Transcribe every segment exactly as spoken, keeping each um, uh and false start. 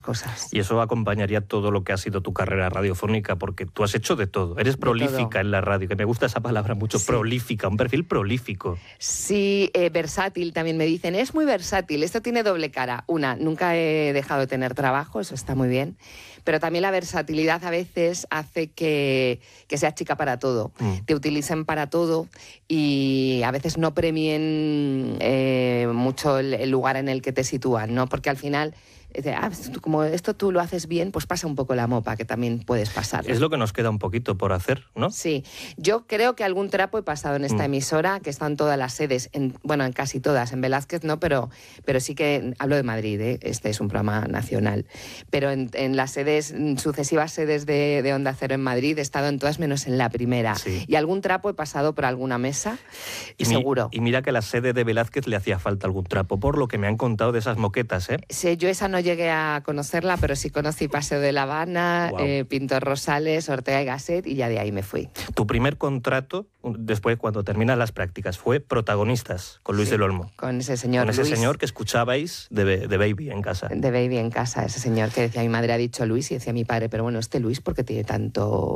cosas. Y eso acompañaría todo lo que ha sido tu carrera radiofónica, porque tú has hecho de todo. Eres prolífica todo. En la radio, que me gusta esa palabra mucho, sí. Prolífica, un perfil prolífico. Sí, eh, versátil también me dicen. Es muy versátil, esto tiene doble cara. Una, nunca he dejado de tener trabajo, eso está muy bien. Pero también la versatilidad a veces hace que, que seas chica para todo. Mm. Te utilicen para todo y a veces no premien eh, mucho el, el lugar en el que te sitúan, ¿no? Porque al final... Ah, como esto tú lo haces bien, pues pasa un poco la mopa, que también puedes pasar. Es lo que nos queda un poquito por hacer, ¿no? Sí, yo creo que algún trapo he pasado en esta mm. emisora, que están todas las sedes, en, bueno, en casi todas, en Velázquez no, pero, pero sí que hablo de Madrid, ¿eh? Este es un programa nacional, pero en, en las sedes, sucesivas sedes de, de Onda Cero en Madrid, he estado en todas menos en la primera. Sí. Y algún trapo he pasado por alguna mesa, y seguro. Mi, y mira que a la sede de Velázquez le hacía falta algún trapo, por lo que me han contado de esas moquetas, ¿eh? Sí, yo esa no llegué a conocerla, pero sí conocí Paseo de La Habana, wow. eh, Pintor Rosales, Ortega y Gasset, y ya de ahí me fui. Tu primer contrato, después cuando terminas las prácticas, fue Protagonistas, con Luis sí, del Olmo. Con ese señor Con ese Luis, señor que escuchabais de, de Baby en casa. De Baby en casa, ese señor que decía, mi madre ha dicho Luis, y decía mi padre, pero bueno, este Luis, ¿por qué tiene tanto...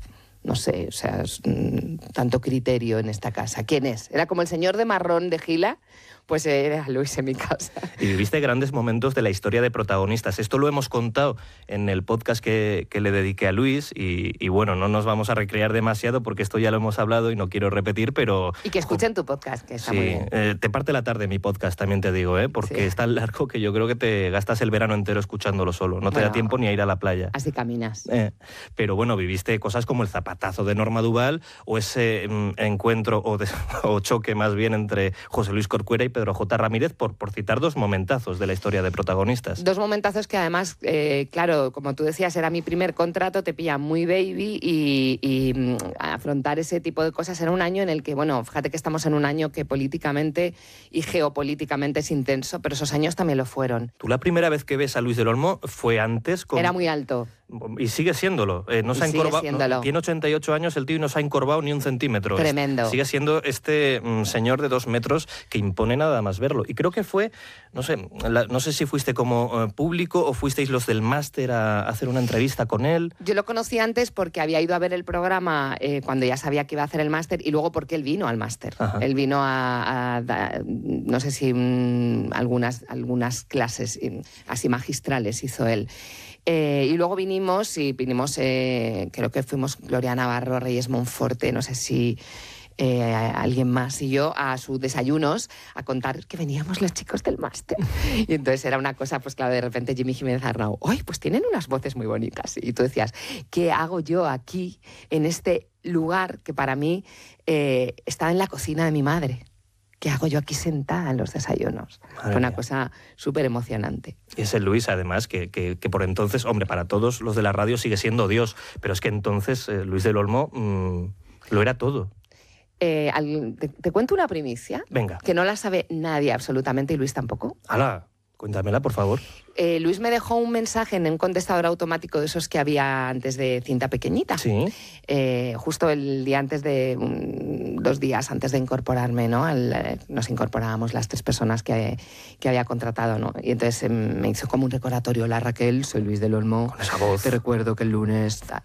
no sé, o sea, tanto criterio en esta casa? ¿Quién es? Era como el señor de marrón de Gila, pues era Luis en mi casa. Y viviste grandes momentos de la historia de Protagonistas. Esto lo hemos contado en el podcast que, que le dediqué a Luis y, y bueno, no nos vamos a recrear demasiado porque esto ya lo hemos hablado y no quiero repetir, pero... Y que escuchen tu podcast, que está sí, muy bien. Eh, te parte la tarde mi podcast, también te digo, ¿eh? Porque sí. Es tan largo que yo creo que te gastas el verano entero escuchándolo solo. No te bueno, da tiempo ni a ir a la playa. Así caminas. Eh, pero bueno, viviste cosas como el zapatazo de Norma Duval o ese mm, encuentro o, de, o choque más bien entre José Luis Corcuera y Pedro J. Ramírez, por, por citar dos momentazos de la historia de Protagonistas. Dos momentazos que además, eh, claro, como tú decías, era mi primer contrato, te pilla muy baby y, y mm, afrontar ese tipo de cosas era un año en el que, bueno, fíjate que estamos en un año que políticamente y geopolíticamente es intenso, pero esos años también lo fueron. Tú la primera vez que ves a Luis del Olmo fue antes con... Era muy alto. Y sigue siéndolo. Eh, no y se ha sigue encorvado. Siéndolo. No, tiene ochenta y ocho años el tío y no se ha encorvado ni un centímetro. Tremendo. Es, sigue siendo este mm, señor de dos metros que impone nada más verlo. Y creo que fue, no sé, la, no sé si fuiste como uh, público o fuisteis los del máster a, a hacer una entrevista con él. Yo lo conocí antes porque había ido a ver el programa eh, cuando ya sabía que iba a hacer el máster y luego porque él vino al máster. Él vino a, a, a no sé si mm, algunas, algunas clases así magistrales hizo él. Eh, y luego vinimos, y vinimos, eh, creo que fuimos Gloria Navarro, Reyes Monforte, no sé si eh, alguien más y yo, a sus desayunos, a contar que veníamos los chicos del máster. Y entonces era una cosa, pues claro, de repente Jimmy Jiménez Arnau, ¡ay, pues tienen unas voces muy bonitas! Y tú decías, ¿qué hago yo aquí, en este lugar que para mí eh, estaba en la cocina de mi madre? ¿Qué hago yo aquí sentada en los desayunos? Madre Fue una mía. Cosa súper emocionante. Y es el Luis, además, que, que, que por entonces, hombre, para todos los de la radio sigue siendo Dios, pero es que entonces eh, Luis del Olmo mmm, lo era todo. Eh, al, te, te cuento una primicia. Venga. Que no la sabe nadie absolutamente y Luis tampoco. ¡Hala! Cuéntamela, por favor. Eh, Luis me dejó un mensaje en un contestador automático de esos que había antes de cinta pequeñita. Sí. Eh, justo el día antes de... Um, dos días antes de incorporarme, ¿no? Al, eh, nos incorporábamos las tres personas que, que había contratado, ¿no? Y entonces eh, me hizo como un recordatorio. Hola, Raquel, soy Luis del Olmo. Con esa voz. Te recuerdo que el lunes... Tal.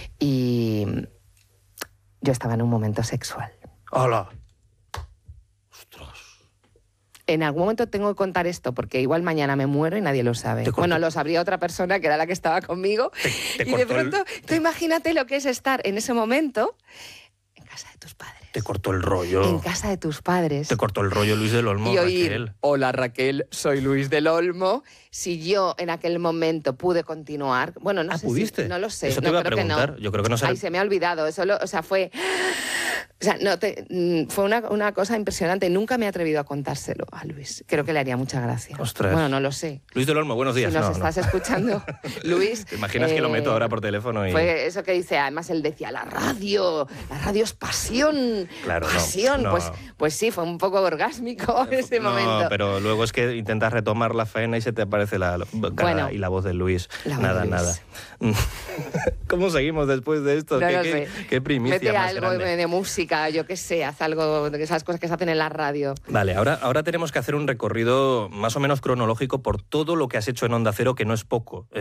Y yo estaba en un momento sexual. ¡Hala! En algún momento tengo que contar esto, porque igual mañana me muero y nadie lo sabe. Bueno, lo sabría otra persona, que era la que estaba conmigo. Te, te y de pronto, el... tú imagínate lo que es estar en ese momento en casa de tus padres. Te cortó el rollo. En casa de tus padres. Te cortó el rollo Luis del Olmo, y oír, Raquel. Hola, Raquel, soy Luis del Olmo. Si yo en aquel momento pude continuar... Bueno, no ah, sé ¿pudiste? Si, no lo sé. Eso te no, iba a creo preguntar. Que no. Yo creo que no se... Ay, se me ha olvidado. Eso lo, o sea, fue... O sea, no te, fue una, una cosa impresionante. Nunca me he atrevido a contárselo a Luis. Creo que le haría mucha gracia. Ostras. Bueno, no lo sé. Luis del Olmo, buenos días. Si nos no, estás no. escuchando, Luis... ¿Te imaginas eh, que lo meto ahora por teléfono? Y... Fue eso que dice, además él decía, la radio, la radio es pasión. pasión, claro, pasión. No, no. Pues, pues sí, fue un poco orgásmico ese no, momento. Pero luego es que intentas retomar la faena y se te aparece la cara bueno, y la voz de Luis. La nada, voz de nada. Luis. ¿Cómo seguimos después de esto? No ¿Qué, lo qué, sé. qué primicia Mete más algo grande. de música, yo qué sé, haz algo de esas cosas que se hacen en la radio. Vale, ahora, ahora tenemos que hacer un recorrido más o menos cronológico por todo lo que has hecho en Onda Cero, que no es poco.